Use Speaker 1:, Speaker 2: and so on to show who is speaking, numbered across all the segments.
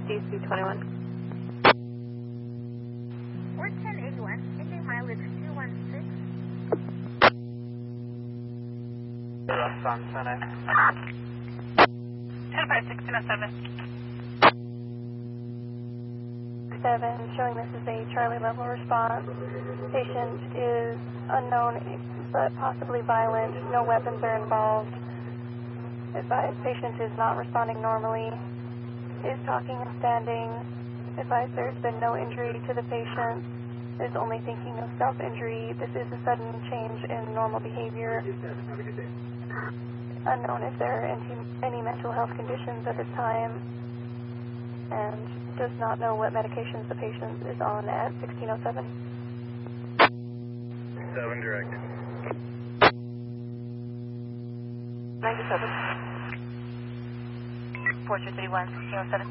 Speaker 1: DC-21.
Speaker 2: We're 1081, ending mileage 216.
Speaker 3: Response,
Speaker 4: 7, showing this is a Charlie level response. Patient is unknown but possibly violent. No weapons are involved. Advised patient is not responding normally. Is talking and standing. Advised there's been no injury to the patient. Is only thinking of self-injury. This is a sudden change in normal behavior. Unknown if there are any mental health conditions at this time. And does not know what medications the patient is on at 1607.
Speaker 3: 7 direct.
Speaker 1: 97. Portrait 31, 1607.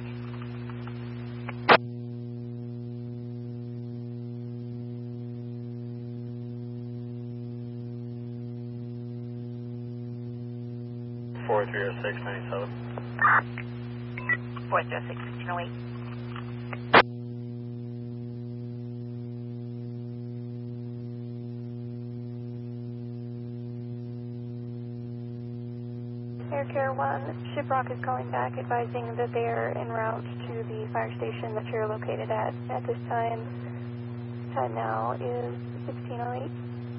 Speaker 3: Four 306 97.
Speaker 1: 406, 1608.
Speaker 4: Air Care 1, Shiprock is calling back advising that they are en route to the fire station that you're located at this time. Time now is 1608.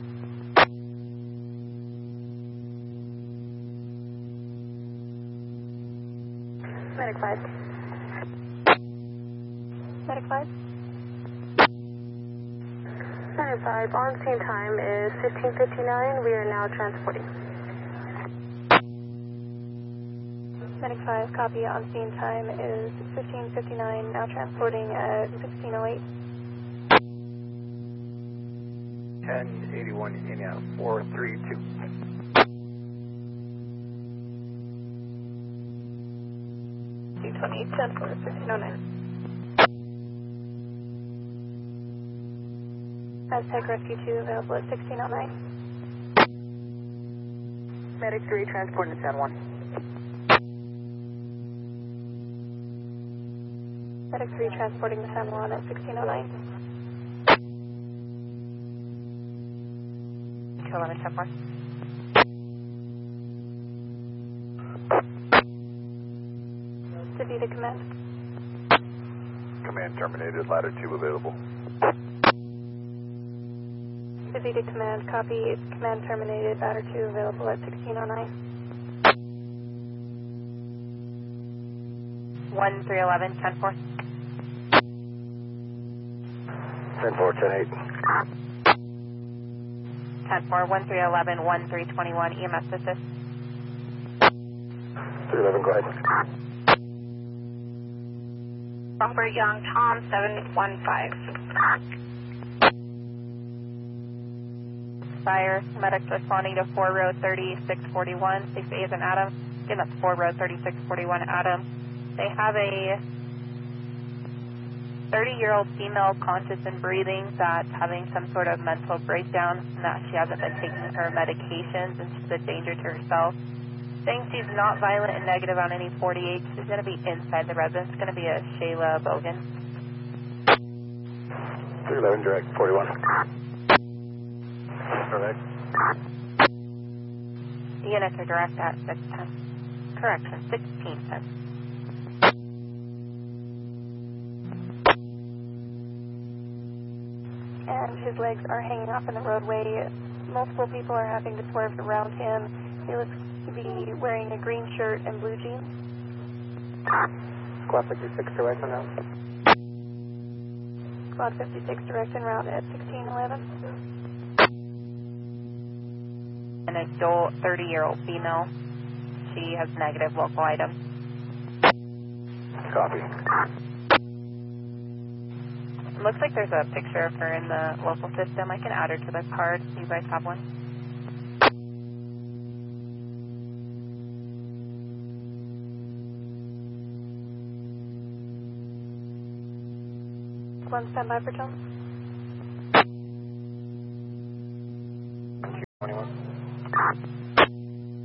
Speaker 2: Medic 5.
Speaker 4: Medic 5.
Speaker 2: Medic 5, on scene time is 15:59. We are now transporting.
Speaker 4: Medic 5, copy. On scene time is 15:59. Now transporting at 1608.
Speaker 3: 1081 in out 432.
Speaker 4: 220, 10 for 1609. Aztec Rescue 2 available at 1609.
Speaker 2: Medic 3, transporting to San Juan.
Speaker 4: Medic 3 transporting to San Juan at 1609.
Speaker 1: 211, 10 4.
Speaker 4: Davita Command.
Speaker 3: Command terminated, ladder 2 available.
Speaker 4: Davita Command, copy. Command terminated, ladder 2 available at 1609.
Speaker 1: 1311, 10 4.
Speaker 3: 10 4, 10 8.
Speaker 1: 10 4, 1311, 1321, EMS assist.
Speaker 3: 311, go ahead.
Speaker 2: Robert Young, Tom 715.
Speaker 1: Fire, medics responding to 4 road 3641, 6A is an Adam. Again, that's 4 road 3641 Adam. They have a 30-year-old female conscious and breathing that's having some sort of mental breakdown and that she hasn't been taking her medications and she's a danger to herself. Saying she's not violent and negative on any 48. She's going to be inside the residence. It's going to be a Shayla Bogan.
Speaker 3: 311 direct, 41. Correct.
Speaker 1: The units are direct at 610. Correction, 1610.
Speaker 4: And his legs are hanging off in the roadway. Multiple people are having to swerve around him. He looks to be wearing a green shirt and blue jeans.
Speaker 3: Squad 56 direct on route.
Speaker 4: Squad 56 direct en route at 1611.
Speaker 1: An adult 30-year-old female. She has negative local items.
Speaker 3: Copy.
Speaker 1: It looks like there's a picture of her in the local system. I can add her to the card if you guys have one.
Speaker 4: One standby for Jones.
Speaker 3: 21.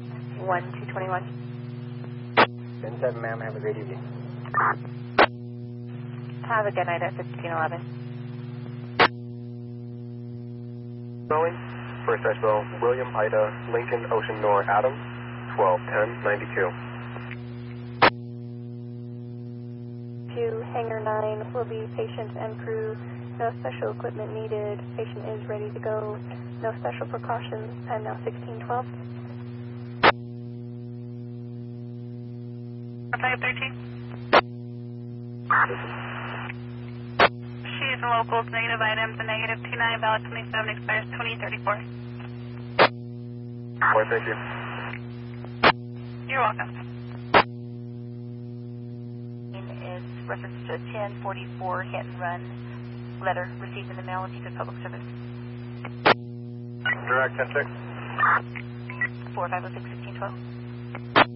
Speaker 1: 1221.
Speaker 3: 10-7, ma'am. Have a great evening.
Speaker 1: Have a good night at 1611.
Speaker 3: Boeing, first Expo, William, Ida, Lincoln, Ocean, Nor, Adam, 121092.
Speaker 4: To Hangar 9 will be patient and crew. No special equipment needed. Patient is ready to go. No special precautions. Time now 1612.
Speaker 5: 513. She's locals, negative items, a negative 29, valid 27, expires 2034.
Speaker 3: Boy, thank you.
Speaker 5: You're welcome.
Speaker 1: Is reference to 1044 hit and run letter received in the mail of Houston Public Service.
Speaker 3: Direct 106.
Speaker 1: 4506 1612.